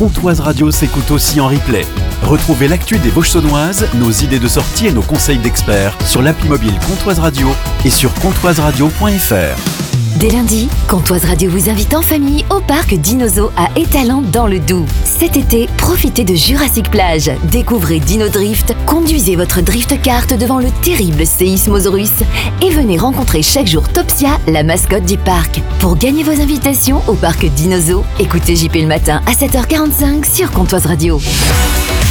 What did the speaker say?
Comtoise Radio s'écoute aussi en replay. Retrouvez l'actu des Vosges-Saunoises, nos idées de sortie et nos conseils d'experts sur l'appli mobile Comtoise Radio et sur comtoiseradio.fr. Dès lundi, Comtoise Radio vous invite en famille au parc Dinozo à Étalans dans le Doubs. Cet été, profitez de Jurassic Plage, découvrez Dino Drift, conduisez votre drift kart devant le terrible Séismosaurus et venez rencontrer chaque jour Topsia, la mascotte du parc. Pour gagner vos invitations au parc Dinozo, écoutez JP le matin à 7h45 sur Comtoise Radio.